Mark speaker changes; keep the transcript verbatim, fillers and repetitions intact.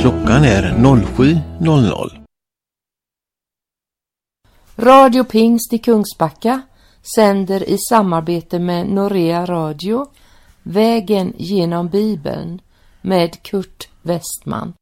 Speaker 1: Klockan är sju noll noll.
Speaker 2: Radio Pingst i Kungsbacka sänder i samarbete med Norea Radio Vägen genom Bibeln med Kurt Westman.